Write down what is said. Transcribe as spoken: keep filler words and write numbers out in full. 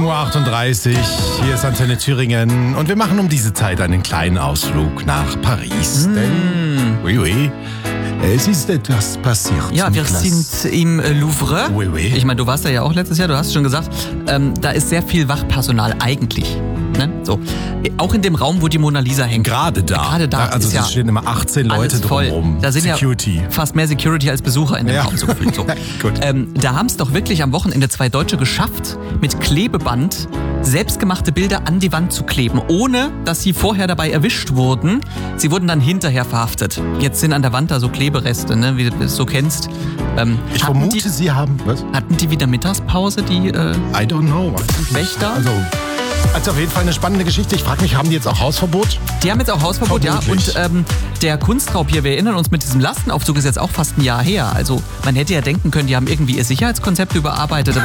sieben Uhr achtunddreißig, hier ist Antenne Thüringen und wir machen um diese Zeit einen kleinen Ausflug nach Paris. Mm. Denn, oui, oui, es ist etwas passiert. Ja, wir Niklas. sind im Louvre. Oui, oui. Ich meine, du warst da ja auch letztes Jahr, du hast schon gesagt, ähm, da ist sehr viel Wachpersonal eigentlich. Ne? So. Auch in dem Raum, wo die Mona Lisa hängt. Gerade da. Gerade da Also ist es ja stehen immer achtzehn Leute alles voll. drumherum. Da sind Security. ja fast mehr Security als Besucher in dem Ja. Raum so gefühlt. So. Gut. Ähm, da haben es doch wirklich am Wochenende zwei Deutsche geschafft, mit Klebeband selbstgemachte Bilder an die Wand zu kleben, ohne dass sie vorher dabei erwischt wurden. Sie wurden dann hinterher verhaftet. Jetzt sind an der Wand da so Klebereste, ne, wie du es so kennst. Ähm, Ich hatten vermute, die, Sie haben... Was? hatten die wieder Mittagspause, die äh, I don't know. Weiß ich nicht. Wächter? Also, also auf jeden Fall eine spannende Geschichte. Ich frage mich, haben die jetzt auch Hausverbot? Die haben jetzt auch Hausverbot, ja. Vermutlich. Und ähm, der Kunstraub hier, wir erinnern uns, mit diesem Lastenaufzug ist jetzt auch fast ein Jahr her. Also man hätte ja denken können, die haben irgendwie ihr Sicherheitskonzept überarbeitet.